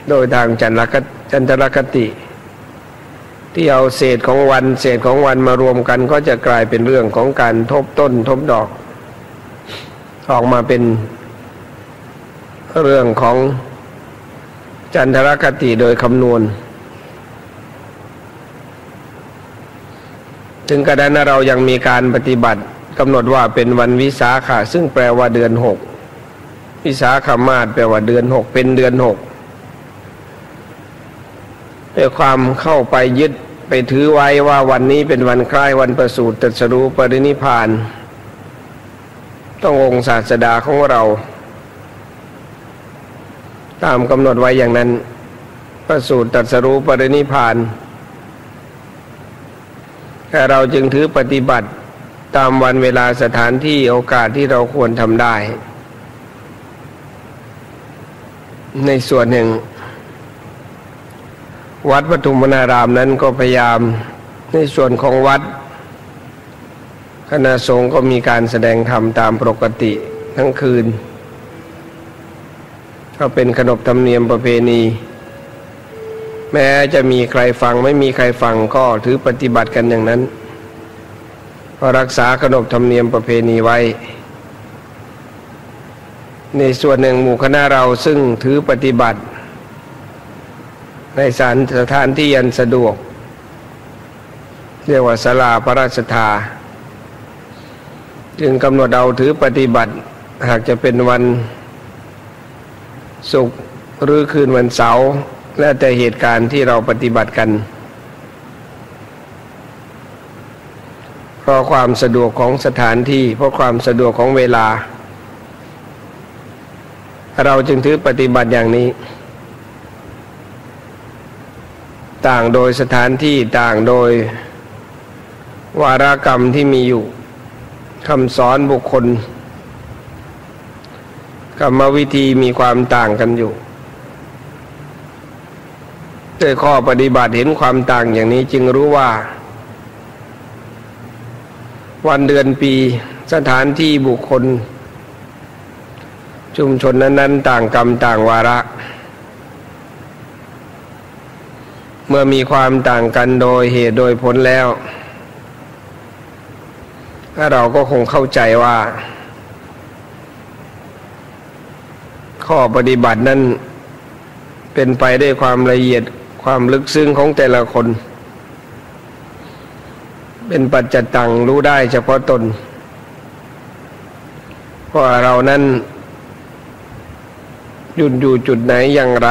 โดยทางจันทรคติที่เอาเศษของวันมารวมกันก็จะกลายเป็นเรื่องของการทบต้นทบดอกออกมาเป็นเรื่องของจันทรคติโดยคำนวณถึงกระนั้นเรายังมีการปฏิบัติกำหนดว่าเป็นวันวิสาขะซึ่งแปลว่าเดือน6วิสาขมาสแปลว่าเดือน6เป็นเดือน6ด้วยความเข้าไปยึดไปถือไว้ว่าวันนี้เป็นวันคล้ายวันประสูติตรัสรู้ปรินิพพานต้ององค์ศาสดาของเราตามกำหนดไว้อย่างนั้นประสูติตรัสรู้ปรินิพพานแต่เราจึงถือปฏิบัติตามวันเวลาสถานที่โอกาสที่เราควรทำได้ในส่วนหนึ่งวัดปทุมวนารามนั้นก็พยายามในส่วนของวัดคณะสงฆ์ก็มีการแสดงธรรมตามปกติทั้งคืนก็เป็นขนบธรรมเนียมประเพณีแม้จะมีใครฟังไม่มีใครฟังก็ถือปฏิบัติกันอย่างนั้นก็รักษาขนบธรรมเนียมประเพณีไว้ในส่วนหนึ่งหมู่คณะเราซึ่งถือปฏิบัติในสถานที่อันสะดวกเรียกว่าศาลาพระราชทานจึงกำหนดเอาถือปฏิบัติหากจะเป็นวันศุกร์หรือคืนวันเสาร์และแต่เหตุการณ์ที่เราปฏิบัติกันเพราะความสะดวกของสถานที่เพราะความสะดวกของเวลาเราจึงถือปฏิบัติอย่างนี้ต่างโดยสถานที่ต่างโดยวาระกรรมที่มีอยู่คำสอนบุคคลกรรมวิธีมีความต่างกันอยู่ด้วยข้อปฏิบัติเห็นความต่างอย่างนี้จึงรู้ว่าวันเดือนปีสถานที่บุคคลชุมชนนั้นๆต่างกรรมต่างวาระเมื่อมีความต่างกันโดยเหตุโดยผลแล้วเราก็คงเข้าใจว่าข้อปฏิบัตินั้นเป็นไปด้วยความละเอียดความลึกซึ้งของแต่ละคนเป็นปัจจตังรู้ได้เฉพาะตนเพราะเรานั้นหยุดอยู่จุดไหนอย่างไร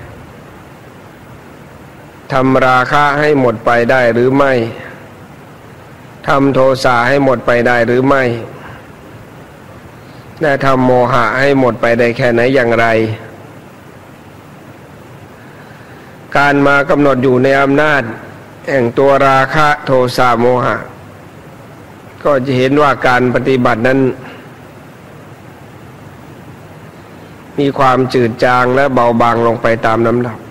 ทำราคะให้หมดไปได้หรือไม่ทำโทสะให้หมดไปได้หรือไม่และทำโมหะให้หมดไปได้แค่ไหนอย่างไรการมากำหนดอยู่ในอำนาจแห่งตัวราคะโทสะโมหะก็จะเห็นว่าการปฏิบัตินั้นมีความจืดจางและเบาบางลงไปตามลำดับ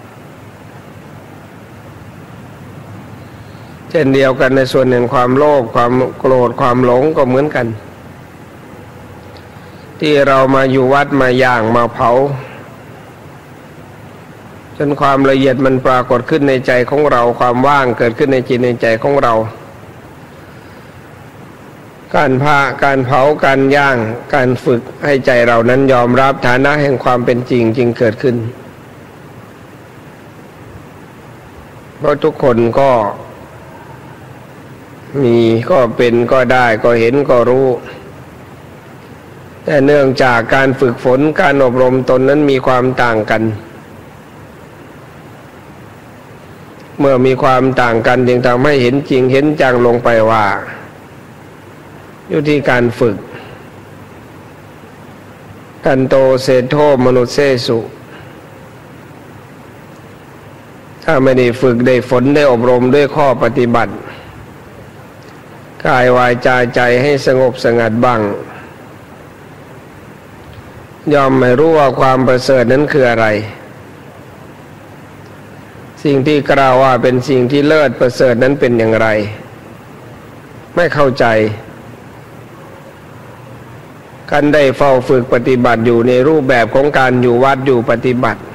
เช่นเดียวกันในส่วนหนึ่งความโลภความโกรธความหลงก็เหมือนกันที่เรามาอยู่วัดมาย่างมาเผาจนความละเอียดมันปรากฏขึ้นในใจของเราความว่างเกิดขึ้นในจิตในใจของเราการเผาการย่างการฝึกให้ใจเรานั้นยอมรับฐานะแห่งความเป็นจริงจึงเกิดขึ้นเพราะทุกคนก็มีก็เป็นก็ได้ก็เห็นก็รู้แต่เนื่องจากการฝึกฝนการอบรมตนนั้นมีความต่างกันเมื่อมีความต่างกันจึงทำให้เห็นจริงเห็นจังลงไปว่าอยู่ที่การฝึกกันโตเศโธมนุสเสสุถ้าไม่ได้ฝึกได้ฝนได้อบรมด้วยข้อปฏิบัติกายวาจาใจให้สงบสงัดบ้างยอมไม่รู้ว่าความประเสริฐนั้นคืออะไรสิ่งที่กล่าวว่าเป็นสิ่งที่เลิศประเสริฐนั้นเป็นอย่างไรไม่เข้าใจการได้เฝ้าฝึกปฏิบัติอยู่ในรูปแบบของการอยู่วัดอยู่ปฏิบัติ